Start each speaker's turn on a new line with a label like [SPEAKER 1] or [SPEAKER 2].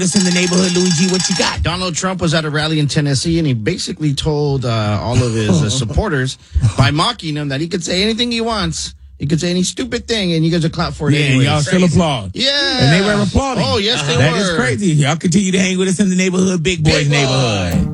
[SPEAKER 1] This in the neighborhood, Luigi. What you got?
[SPEAKER 2] Donald Trump was at a rally in Tennessee, and he basically told all of his supporters, by mocking him, that he could say anything he wants. He could say any stupid thing, and you guys would clap for it anyway.
[SPEAKER 1] And y'all still applaud.
[SPEAKER 2] Yeah.
[SPEAKER 1] And they were applauding.
[SPEAKER 2] Oh, yes, they were.
[SPEAKER 1] That is crazy. Y'all continue to hang with us in the neighborhood, Big Boys neighborhood.